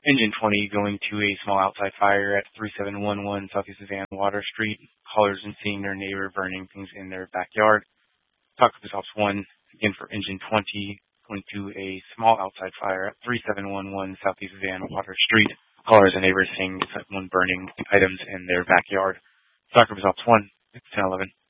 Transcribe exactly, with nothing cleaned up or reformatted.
Engine twenty going to a small outside fire at three seven one one Southeast Van Water Street. Callers and seeing their neighbor burning things in their backyard. Talk with Ops one, again for Engine twenty, going to a small outside fire at three seven one one Southeast Van Water Street. Callers and neighbors seeing someone burning items in their backyard. Talk with Ops one, it's ten eleven.